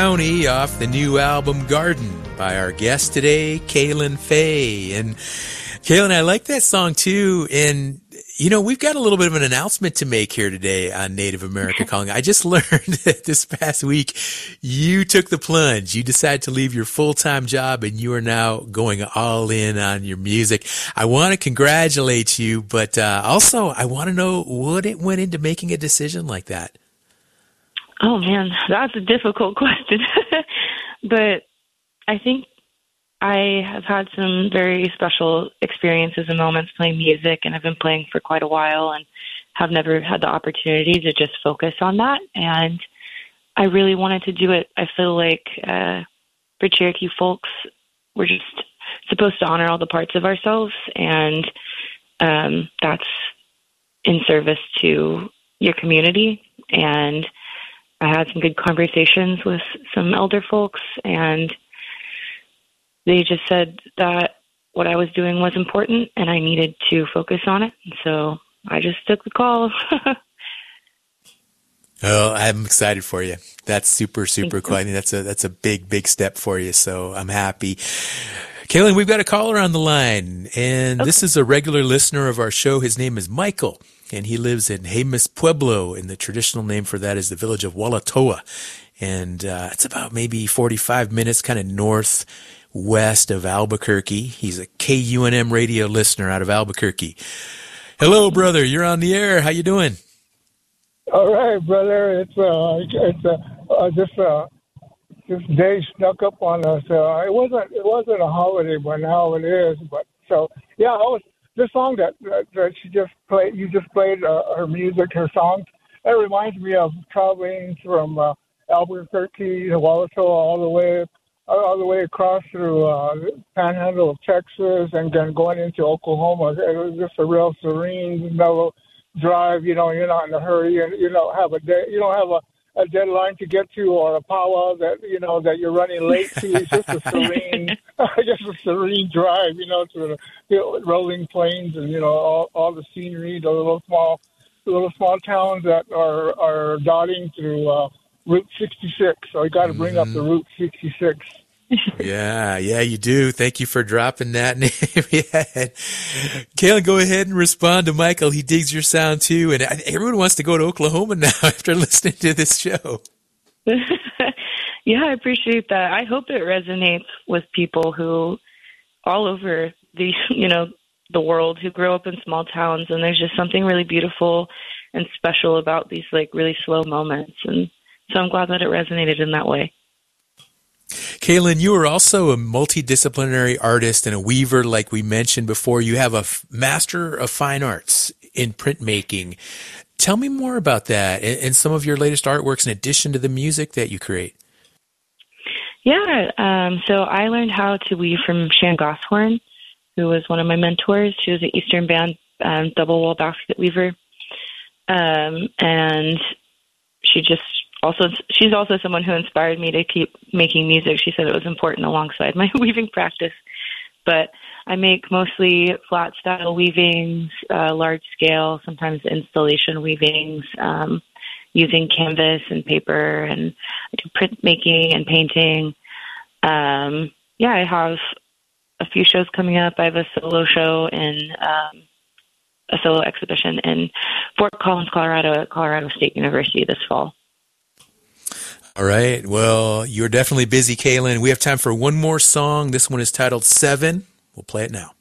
County off the new album Garden by our guest today, Kaylin Fay. And Kaylin, I like that song too. And you know, we've got a little bit of an announcement to make here today on Native America Calling. I just learned that this past week you took the plunge. You decided to leave your full-time job and you are now going all in on your music. I want to congratulate you, but also I want to know what it went into making a decision like that. Oh, man, that's a difficult question. But I think I have had some very special experiences and moments playing music, and I've been playing for quite a while and have never had the opportunity to just focus on that. And I really wanted to do it. I feel like for Cherokee folks, we're just supposed to honor all the parts of ourselves, and that's in service to your community. And I had some good conversations with some elder folks, and they just said that what I was doing was important and I needed to focus on it. And so I just took the call. Oh, I'm excited for you. That's super cool. I mean, that's a big step for you. So I'm happy. Kaylin, we've got a caller on the line, and This is a regular listener of our show. His name is Michael, and he lives in Jemez Pueblo, and the traditional name for that is the village of Walatoa. And it's about maybe 45 minutes kind of northwest of Albuquerque. He's a KUNM radio listener out of Albuquerque. Hello, brother. You're on the air. How you doing? All right, brother. This day snuck up on us. It wasn't a holiday, but now it is. But so yeah, the song that she just played. You just played her music, her songs. That reminds me of traveling from Albuquerque to Walatoa all the way across through the Panhandle of Texas, and then going into Oklahoma. It was just a real serene, mellow drive. You know, you're not in a hurry, and you don't have a deadline to get to, or a powwow that you're running late to. It's just a serene drive, to the rolling plains, and all the scenery, the little small towns that are dotting through Route 66. So you got to bring up the Route 66. Yeah, you do. Thank you for dropping that name. Kaylin, go ahead and respond to Michael. He digs your sound too, and everyone wants to go to Oklahoma now after listening to this show. Yeah, I appreciate that. I hope it resonates with people who all over the world who grow up in small towns, and there's just something really beautiful and special about these really slow moments. And so I'm glad that it resonated in that way. Kaylin, you are also a multidisciplinary artist and a weaver, like we mentioned before. You have a Master of Fine Arts in printmaking. Tell me more about that and some of your latest artworks in addition to the music that you create. Yeah, so I learned how to weave from Shan Gosshorn, who was one of my mentors. She was an Eastern Band double wall basket weaver. And she's also someone who inspired me to keep making music. She said it was important alongside my weaving practice. But I make mostly flat style weavings, large scale, sometimes installation weavings, using canvas and paper, and I do printmaking and painting. I have a few shows coming up. I have a solo show in a solo exhibition in Fort Collins, Colorado, at Colorado State University this fall. All right. Well, you're definitely busy, Kaylin. We have time for one more song. This one is titled 7. We'll play it now.